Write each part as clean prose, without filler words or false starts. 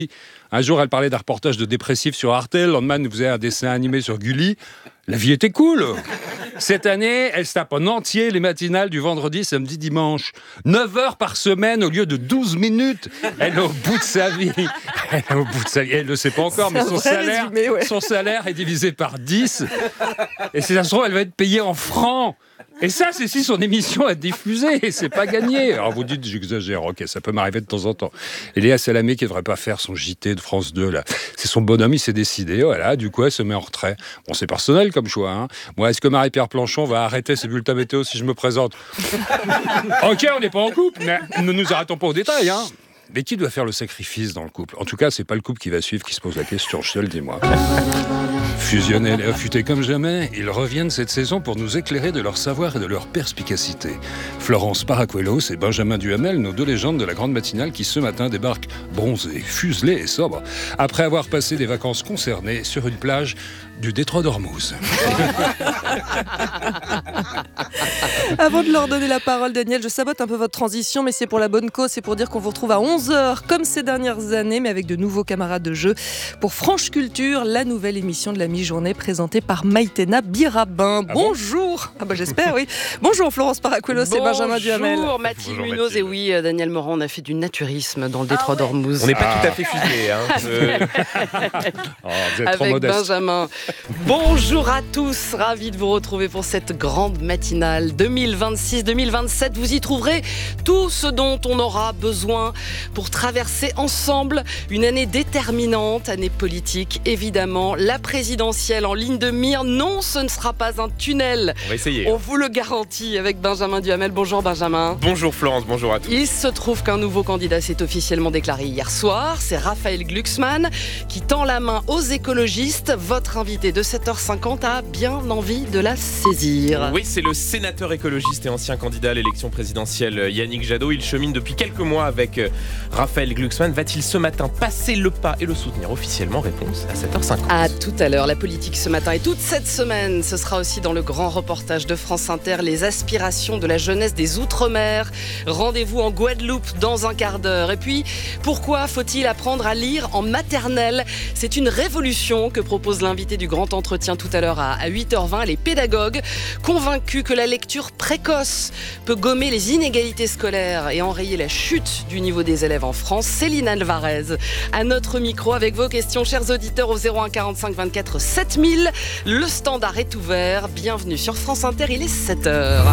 Un jour, elle parlait d'un reportage de dépressif sur Arte. Le lendemain, elle nous faisait un dessin animé sur Gulli. La vie était cool. Cette année, elle se tape en entier les matinales du vendredi, samedi, dimanche. 9 heures par semaine au lieu de 12 minutes. Elle est au bout de sa vie. Elle ne le sait pas encore, mais son salaire est divisé par 10. Et si ça se trouve, elle va être payée en francs. Et ça, c'est si son émission est diffusée, c'est pas gagné. Alors vous dites, j'exagère, ok, ça peut m'arriver de temps en temps. Et Léa Salamé qui ne devrait pas faire son JT de France 2, là. C'est son bonhomme, il s'est décidé, voilà, du coup, elle se met en retrait. Bon, c'est personnel comme choix, hein. Moi, est-ce que Marie-Pierre Planchon va arrêter ses bulletins météo si je me présente ? Ok, on n'est pas en couple, mais ne nous arrêtons pas aux détails, hein. Mais qui doit faire le sacrifice dans le couple ? En tout cas, c'est pas le couple qui va suivre qui se pose la question, je te le dis, moi. Fusionnels et affûtés comme jamais, ils reviennent cette saison pour nous éclairer de leur savoir et de leur perspicacité. Florence Paracuelos et Benjamin Duhamel, nos deux légendes de la grande matinale qui ce matin débarquent bronzés, fuselés et sobres, après avoir passé des vacances concernées sur une plage du détroit d'Ormuz. Avant de leur donner la parole, Daniel, je sabote un peu votre transition, mais c'est pour la bonne cause, c'est pour dire qu'on vous retrouve à 11h, comme ces dernières années, mais avec de nouveaux camarades de jeu, pour Franche Culture, la nouvelle émission de la mi-journée présentée par Maïtena Birabin. Bonjour. J'espère, oui. Bonjour Florence Paracuelos et Benjamin Duhamel. Bonjour Mathilde Munoz, et oui, Daniel Moran, on a fait du naturisme dans le détroit d'Ormuz. On n'est pas tout à fait fuselés, hein. Vous êtes trop avec modeste. Benjamin. Bonjour à tous, ravi de vous retrouver pour cette grande matinale 2026-2027. Vous y trouverez tout ce dont on aura besoin pour traverser ensemble une année déterminante, année politique évidemment. La présidentielle en ligne de mire, non, ce ne sera pas un tunnel. On va essayer. On vous le garantit avec Benjamin Duhamel. Bonjour Benjamin. Bonjour Florence, bonjour à tous. Il se trouve qu'un nouveau candidat s'est officiellement déclaré hier soir. C'est Raphaël Glucksmann qui tend la main aux écologistes. Votre invité de 7h50 a bien envie de la saisir. Oui, c'est le sénateur écologiste et ancien candidat à l'élection présidentielle Yannick Jadot. Il chemine depuis quelques mois avec Raphaël Glucksmann. Va-t-il ce matin passer le pas et le soutenir officiellement ? Réponse à 7h50. À tout à l'heure, la politique ce matin et toute cette semaine. Ce sera aussi dans le grand reportage de France Inter, les aspirations de la jeunesse des Outre-mer. Rendez-vous en Guadeloupe dans un quart d'heure. Et puis, pourquoi faut-il apprendre à lire en maternelle ? C'est une révolution que propose l'invité du grand entretien tout à l'heure à 8h20. Les pédagogues convaincus que la lecture précoce peut gommer les inégalités scolaires et enrayer la chute du niveau des élèves en France. Céline Alvarez à notre micro avec vos questions, chers auditeurs, au 01 45 24 7000. Le standard est ouvert. Bienvenue sur France Inter, il est 7h.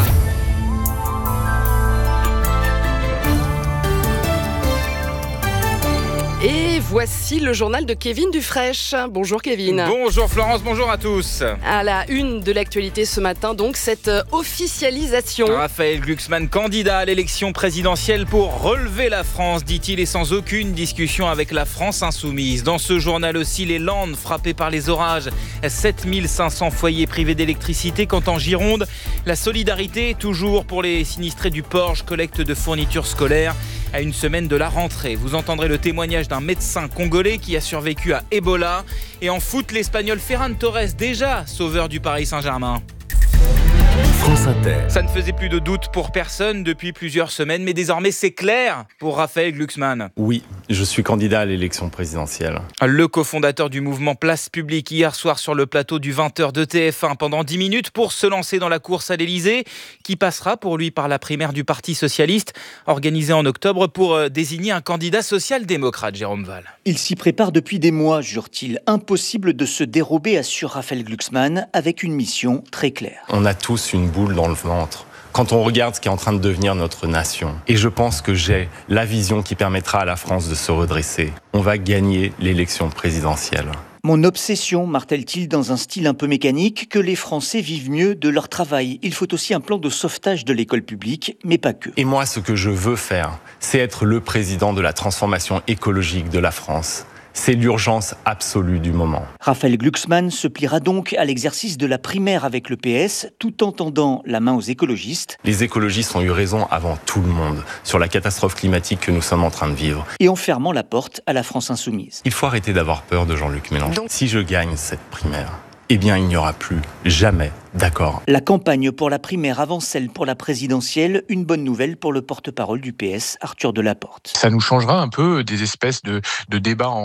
Et voici le journal de Kevin Dufraîche. Bonjour Kevin. Bonjour Florence, bonjour à tous. À la une de l'actualité ce matin, donc, cette officialisation. Raphaël Glucksmann, candidat à l'élection présidentielle pour relever la France, dit-il, et sans aucune discussion avec la France insoumise. Dans ce journal aussi, les Landes frappées par les orages. 7500 foyers privés d'électricité. Quant en Gironde, la solidarité, toujours pour les sinistrés du Porge, collecte de fournitures scolaires. À une semaine de la rentrée, vous entendrez le témoignage d'un médecin congolais qui a survécu à Ebola. Et en foot, l'Espagnol Ferran Torres, déjà sauveur du Paris Saint-Germain. France Inter. Ça ne faisait plus de doute pour personne depuis plusieurs semaines, mais désormais c'est clair pour Raphaël Glucksmann. Oui, je suis candidat à l'élection présidentielle. Le cofondateur du mouvement Place Publique hier soir sur le plateau du 20h de TF1 pendant 10 minutes pour se lancer dans la course à l'Elysée, qui passera pour lui par la primaire du Parti Socialiste, organisée en octobre pour désigner un candidat social-démocrate, Jérôme Val. Il s'y prépare depuis des mois, jure-t-il. Impossible de se dérober, assure Raphaël Glucksmann, avec une mission très claire. On a tous une boule dans le ventre quand on regarde ce qui est en train de devenir notre nation. Et je pense que j'ai la vision qui permettra à la France de se redresser. On va gagner l'élection présidentielle. Mon obsession, martèle-t-il dans un style un peu mécanique, que les Français vivent mieux de leur travail. Il faut aussi un plan de sauvetage de l'école publique, mais pas que. Et moi, ce que je veux faire, c'est être le président de la transformation écologique de la France. C'est l'urgence absolue du moment. Raphaël Glucksmann se pliera donc à l'exercice de la primaire avec le PS, tout en tendant la main aux écologistes. Les écologistes ont eu raison avant tout le monde sur la catastrophe climatique que nous sommes en train de vivre. Et en fermant la porte à la France insoumise. Il faut arrêter d'avoir peur de Jean-Luc Mélenchon. Si je gagne cette primaire, eh bien il n'y aura plus jamais d'accord. La campagne pour la primaire avant celle pour la présidentielle, une bonne nouvelle pour le porte-parole du PS, Arthur Delaporte. Ça nous changera un peu des espèces de débats